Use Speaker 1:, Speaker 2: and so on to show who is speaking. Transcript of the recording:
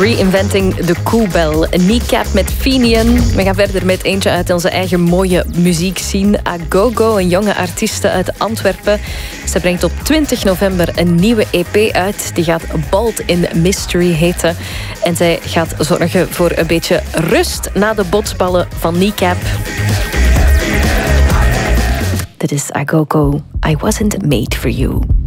Speaker 1: Reinventing the Koebel. Kneecap met Fenian. We gaan verder met eentje uit onze eigen mooie muziekscene. Agogo, een jonge artieste uit Antwerpen. Ze brengt op 20 november een nieuwe EP uit. Die gaat Bald in Mystery heten. En zij gaat zorgen voor een beetje rust na de botsballen van Kneecap. Dit is Agogo. I wasn't made for you.